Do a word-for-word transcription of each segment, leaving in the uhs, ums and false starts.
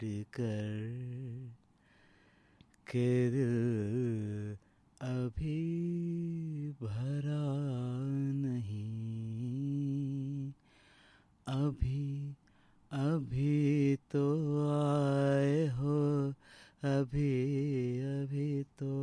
कर के दिल अभी भरा नहीं, अभी अभी तो आए हो, अभी अभी तो.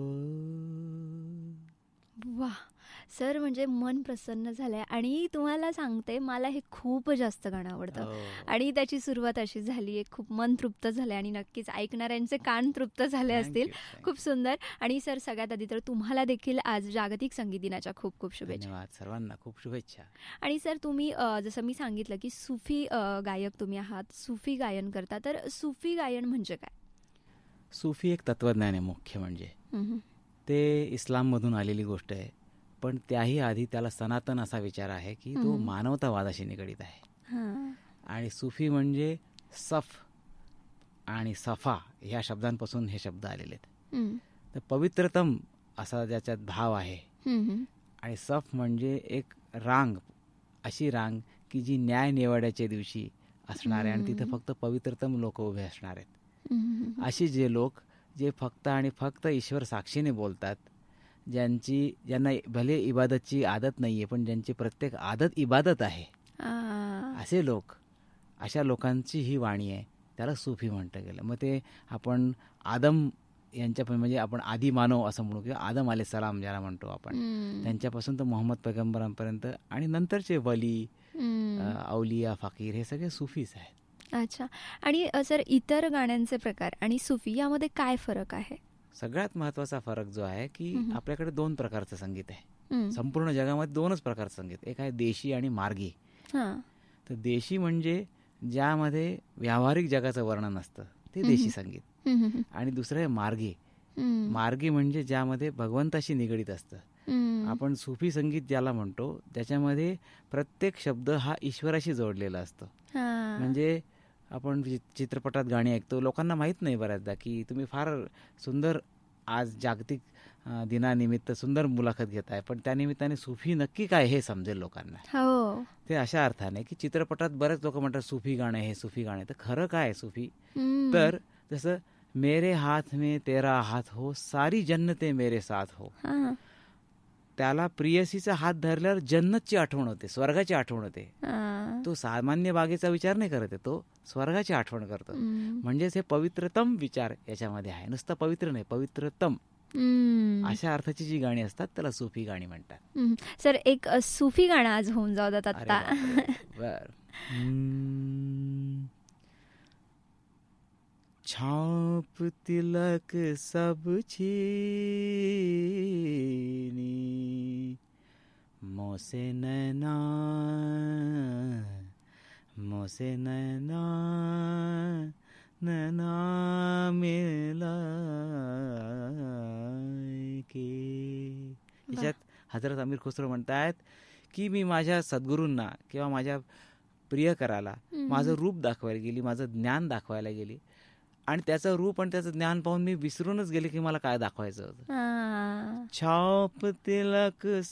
वा सर, म्हणजे मन प्रसन्न झालंय. आणि तुम्हाला सांगते, मला हे खूप जास्त गाणं आवडतं. Oh. आणि त्याची सुरुवात अशी झाली आहे, खूप मन तृप्त झालं आणि नक्कीच ऐकणाऱ्यांचे कान तृप्त झाले Thank असतील. you, thank खूप सुंदर. आणि सर, सगळ्यात आधी तर तुम्हाला देखील आज जागतिक संगीत दिनाच्या खूप खूप शुभेच्छा. धन्यवाद सर्वांना, खूप शुभेच्छा. आणि सर, तुम्ही अ, जसं मी सांगितलं की सुफी अ, गायक तुम्ही आहात, सुफी गायन करता. तर सुफी गायन म्हणजे काय? सुफी एक तत्वज्ञान आहे मुख्य म्हणजे. हम्म. ते इस्लाममधून आलेली गोष्ट आहे, पण त्याही आधी त्याला सनातन असा विचार आहे की तो हम्म. मानवतावादाशी निगडीत आहे. हां. आणि सुफी म्हणजे सफ आणि सफा ह्या शब्दांपासून हे शब्द आलेले आहेत. हम्म. तर पवित्रतम असा ज्याच्यात भाव आहे. हम्म. आणि सफ म्हणजे एक रांग, अशी रांग की जी न्याय निवाड्याच्या दिवशी असणार आहे आणि तिथे हम्म. फक्त पवित्रतम लोक उभे असणार आहेत. हम्म. अशी जे लोक जे फक्त आणि फक्त ईश्वर साक्षीने बोलतात, ज्यांची ज्यांना भले इबादतची आदत नाही आहे पण ज्यांची प्रत्येक आदत इबादत आहे, आ. असे लोक, अशा लोकांची ही वाणी आहे, त्याला सुफी म्हटलं गेलं. मग ते आपण आदम यांच्या म्हणजे आपण आदी मानव असं म्हणू किंवा आदम अले सलाम ज्याला म्हणतो आपण, हम्म. त्यांच्यापासून तर मोहम्मद पैगंबरांपर्यंत आणि नंतरचे वली, हम्म. अवलिया, फकीर हे सगळे सुफीच आहेत. अच्छा. आणि अ, सर, इतर गाण्यांचे प्रकार आणि सुफी यामध्ये काय फरक आहे? सगळ्यात महत्त्वाचा फरक जो आहे की हम्म. आपल्याकडे दोन प्रकारचं संगीत आहे. हम्म. संपूर्ण जगामध्ये दोनच प्रकारचं संगीत, एक आहे देशी आणि मार्गी. हां. तर देशी म्हणजे ज्यामध्ये व्यावहारिक जगाचं वर्णन असतं ते हम्म. देशी संगीत. हम्म. आणि दुसरं आहे मार्गी. हम्म. मार्गी म्हणजे ज्यामध्ये भगवंताशी निगडीत असतं. हम्म. आपण सुफी संगीत ज्याला म्हणतो त्याच्यामध्ये प्रत्येक शब्द हा ईश्वराशी जोडलेला असतो. हां. म्हणजे आपण चि- चित्रपटात गाणी ऐकतो, लोकांना माहीत नाही बऱ्याचदा की तुम्ही फार सुंदर आज जागतिक अ, दिनानिमित्त सुंदर मुलाखत घेताय, पण त्यानिमित्ताने सुफी नक्की काय हे समजेल लोकांना. हो. ते अशा अर्थाने की चित्रपटात बरेच लोक म्हणतात सुफी गाणं हे सुफी गाणं आहे. तर खरं काय आहे सुफी? हम्म. तर जसं मेरे हाथ में तेरा हाथ हो, सारी जन्नते मेरे साथ हो, हां. त्याला प्रियसीचा हात धरल्यावर जन्नतची आठवण होते, स्वर्गाची आठवण होते. हां. तो सामान्य बागेचा विचार नाही करत आहे, तो स्वर्गाची आठवण करतो. हम्म. म्हणजेच हे पवित्रतम विचार याच्यामध्ये आहे, नुसतं पवित्र नाही, पवित्रतम हम्म. अशा अर्थाची जी गाणी असतात त्याला सुफी गाणी म्हणतात. हम्म. सर, एक अ, सुफी गाणं आज होऊन जाऊ देतात अरे आता. बापरे. बर. हम्म. छाप तिलक सब छीनी, मोसे नैना मोसे नैना नैना मिला के. याच्यात हजरत अमीर खुसरो म्हणतात की मी माझ्या सद्गुरूंना किंवा माझ्या प्रियकराला माझं रूप दाखवायला गेली, माझं ज्ञान दाखवायला गेली आणि त्याचं रूप आणि त्याचं ज्ञान पाहून मी विसरूनच गेले की मला काय दाखवायचं होतं. हां. छाप तिलक